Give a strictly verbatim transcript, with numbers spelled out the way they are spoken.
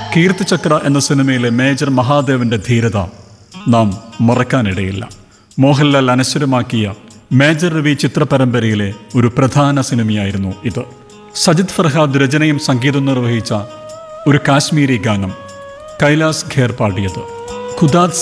കീർത്തിചക്ര എന്ന സിനിമയിലെ മേജർ മഹാദേവന്റെ ധീരത നാം മറക്കാനിടയില്ല. മോഹൻലാൽ അനശ്വരമാക്കിയ മേജർ രവി ചിത്രപരമ്പരയിലെ ഒരു പ്രധാന സിനിമയായിരുന്നു ഇത്. സജിത് ഫർഹാദ് രചനയും സംഗീതം നിർവഹിച്ച ഒരു കാശ്മീരി ഗാനം കൈലാസ് ഖേർ പാടിയത്. ഖുദാദ്